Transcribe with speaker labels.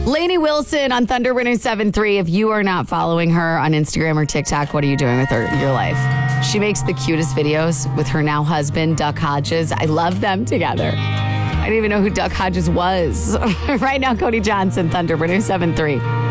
Speaker 1: Lainey Wilson on Thunder Winner 7-3. If you are not following her on Instagram or TikTok, what are you doing with your life? She makes the cutest videos with her now husband, Duck Hodges. I love them together. I didn't even know who Duck Hodges was. Right now, Cody Johnson, Thunder Winner 7-3.